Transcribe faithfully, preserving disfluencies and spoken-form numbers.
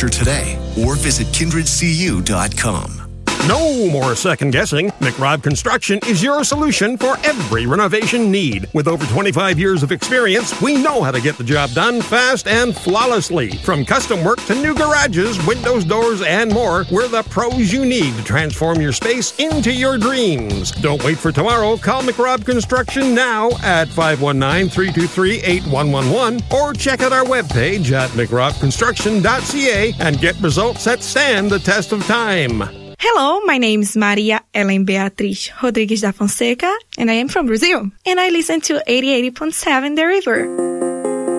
contractor today or visit kindred c u dot com. No more second guessing. McRobb Construction is your solution for every renovation need. With over twenty-five years of experience, we know how to get the job done fast and flawlessly. From custom work to new garages, windows, doors, and more, we're the pros you need to transform your space into your dreams. Don't wait for tomorrow. Call McRobb Construction now at five one nine, three two three, eight one one one or check out our webpage at mcrobb construction dot c a and get results that stand the test of time. Hello, my name is Maria Ellen Beatriz Rodrigues da Fonseca, and I am from Brazil. And I listen to eighty-eight point seven The River.